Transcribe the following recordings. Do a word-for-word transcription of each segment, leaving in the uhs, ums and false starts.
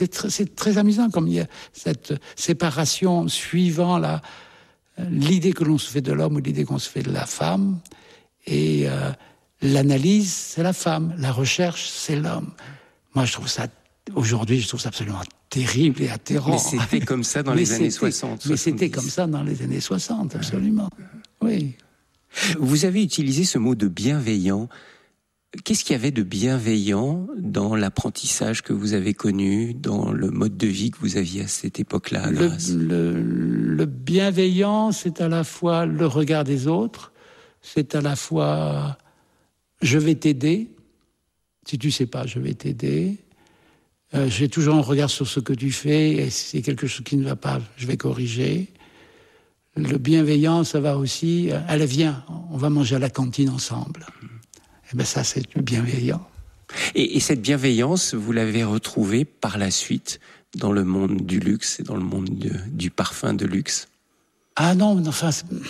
c'est, tr- c'est très amusant comme il y a cette séparation suivant la, l'idée que l'on se fait de l'homme ou l'idée qu'on se fait de la femme. Et euh, l'analyse, c'est la femme. La recherche, c'est l'homme. Moi, je trouve ça, aujourd'hui, je trouve ça absolument terrible et atterrant. Mais c'était comme ça dans mais les années c'était, soixante. Mais c'était comme ça dans les années soixante, absolument. Oui. Vous avez utilisé ce mot de bienveillant. Qu'est-ce qu'il y avait de bienveillant dans l'apprentissage que vous avez connu, dans le mode de vie que vous aviez à cette époque-là, le, le, le bienveillant, c'est à la fois le regard des autres, c'est à la fois je vais t'aider, si tu sais pas, je vais t'aider. Euh, j'ai toujours un regard sur ce que tu fais, et si c'est quelque chose qui ne va pas, je vais corriger. Le bienveillant, ça va aussi, allez, viens, on va manger à la cantine ensemble. Eh bien, ça, c'est du bienveillant. Et, et cette bienveillance, vous l'avez retrouvée par la suite dans le monde du luxe et dans le monde de, du parfum de luxe? Ah non, enfin...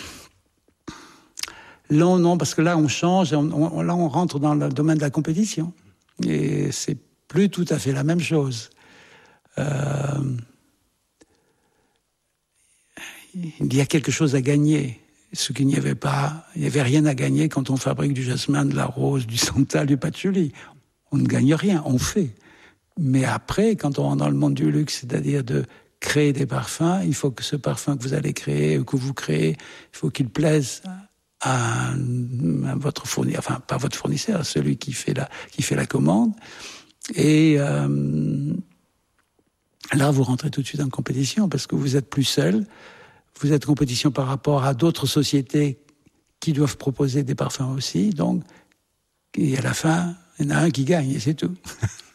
Non, non, parce que là, on change, on, on, là, on rentre dans le domaine de la compétition. Et c'est plus tout à fait la même chose. Euh... Il y a quelque chose à gagner. Ce qu'il n'y avait pas, il n'y avait rien à gagner quand on fabrique du jasmin, de la rose, du santal, du patchouli. On ne gagne rien, on fait. Mais après, quand on rentre dans le monde du luxe, c'est-à-dire de créer des parfums, il faut que ce parfum que vous allez créer, ou que vous créez, il faut qu'il plaise à, à votre fournisseur, enfin pas votre fournisseur, celui qui fait la, qui fait la commande. Et euh, là, vous rentrez tout de suite en compétition parce que vous êtes plus seul. Vous êtes en compétition par rapport à d'autres sociétés qui doivent proposer des parfums aussi. Donc, et à la fin, il y en a un qui gagne et c'est tout.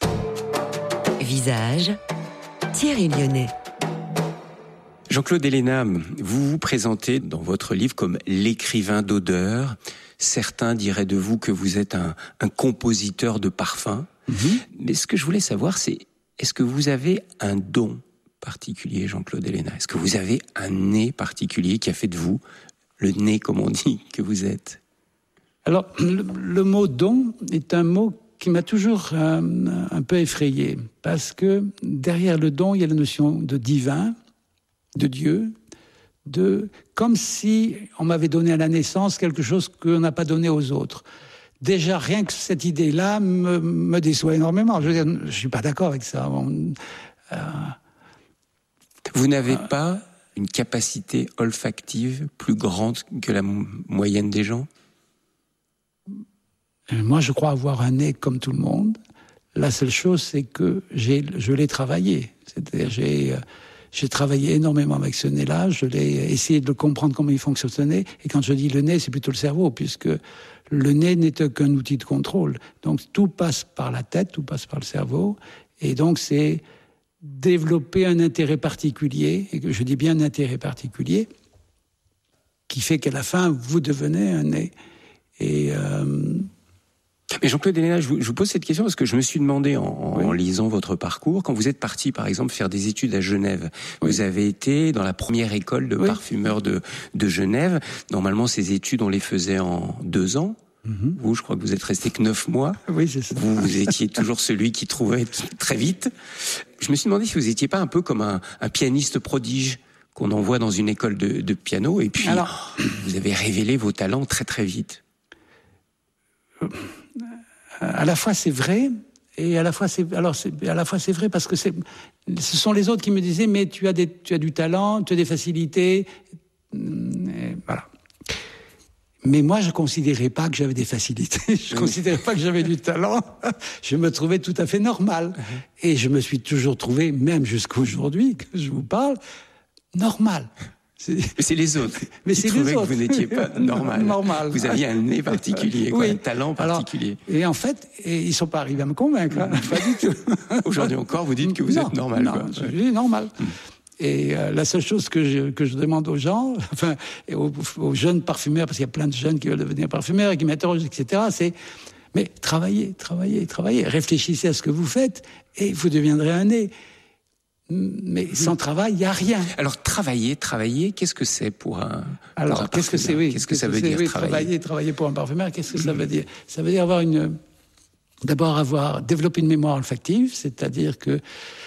Visage, Thierry Lyonnais. Jean-Claude Héléna, vous vous présentez dans votre livre comme l'écrivain d'odeur. Certains diraient de vous que vous êtes un, un compositeur de parfums. Mm-hmm. Mais ce que je voulais savoir, c'est est-ce que vous avez un don particulier, Jean-Claude Héléna? Est-ce que vous avez un nez particulier qui a fait de vous le nez, comme on dit, que vous êtes? Alors, le, le mot don est un mot qui m'a toujours euh, un peu effrayé, parce que derrière le don, il y a la notion de divin, de Dieu, de comme si on m'avait donné à la naissance quelque chose qu'on n'a pas donné aux autres. Déjà, rien que cette idée-là me, me déçoit énormément. Je veux dire, je suis pas d'accord avec ça. On, euh, Vous n'avez euh, pas une capacité olfactive plus grande que la m- moyenne des gens? Moi, je crois avoir un nez comme tout le monde. La seule chose, c'est que j'ai, je l'ai travaillé. C'est-à-dire, j'ai, j'ai travaillé énormément avec ce nez-là. Je l'ai essayé de comprendre comment il fonctionnait. Et quand je dis le nez, c'est plutôt le cerveau, puisque le nez n'est qu'un outil de contrôle. Donc, tout passe par la tête, tout passe par le cerveau. Et donc, c'est développer un intérêt particulier, et que je dis bien un intérêt particulier, qui fait qu'à la fin, vous devenez un nez. Et... Euh, Mais Jean-Claude Héléna, je vous, je vous pose cette question parce que je me suis demandé en, oui. en lisant votre parcours, quand vous êtes parti par exemple faire des études à Genève, oui. vous avez été dans la première école de oui. parfumeurs de, de Genève. Normalement, ces études, on les faisait en deux ans. Mm-hmm. Vous, je crois que vous êtes resté que neuf mois. Oui, c'est ça. Vous, vous étiez toujours celui qui trouvait très vite. Je me suis demandé si vous étiez pas un peu comme un, un pianiste prodige qu'on envoie dans une école de, de piano et puis alors, vous avez révélé vos talents très très vite. À la fois c'est vrai et à la fois c'est alors c'est à la fois c'est vrai parce que c'est ce sont les autres qui me disaient mais tu as des tu as du talent, tu as des facilités, et voilà. Mais moi je considérais pas que j'avais des facilités, je considérais pas que j'avais du talent. Je me trouvais tout à fait normal et je me suis toujours trouvé, même jusqu'à aujourd'hui que je vous parle, normal. C'est... Mais c'est les autres mais qui c'est trouvaient les autres. que vous n'étiez pas normal. normal. Vous aviez un nez particulier, quoi, oui. un talent particulier. Alors, et en fait, et ils sont pas arrivés à me convaincre, hein, pas du tout. Aujourd'hui encore, vous dites que vous non, êtes normal. Non, quoi. je dis normal. Hum. Et euh, la seule chose que je, que je demande aux gens, enfin, et aux, aux jeunes parfumeurs, parce qu'il y a plein de jeunes qui veulent devenir parfumeurs et qui m'interrogent, et cetera, c'est mais travaillez, travaillez, travaillez, réfléchissez à ce que vous faites et vous deviendrez un nez. Mais sans travail, il n'y a rien. Alors, travailler, travailler, qu'est-ce que c'est pour un Alors, pour un qu'est-ce que c'est, oui. Qu'est-ce que ça veut dire, oui, travailler Travailler, travailler pour un parfumeur, qu'est-ce que ça veut dire? Ça veut dire avoir une... D'abord, avoir développé une mémoire olfactive, c'est-à-dire que